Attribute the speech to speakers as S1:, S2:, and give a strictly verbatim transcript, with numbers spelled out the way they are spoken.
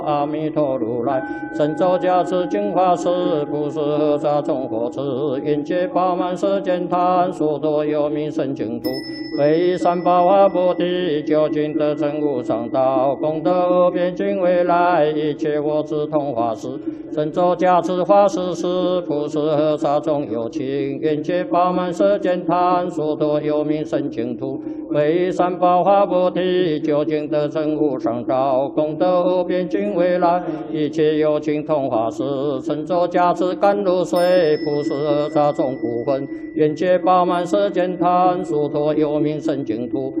S1: 阿弥陀如来，神咒加持净法师，不是何沙众火持，愿界饱满世间坛，所多有名圣净土，为三宝华菩提，究竟得成无上道，功德无边尽未来，一切我智同法师，神咒加持法师时，不是何沙众有情，愿界饱满世间坛，所多有名圣净土，为三宝华菩提，究竟得成无上道，功德无边尽未来，一切有情同法师，神咒加持甘露水，不是何沙众不分，愿界饱满世间坛，所托有名圣净土。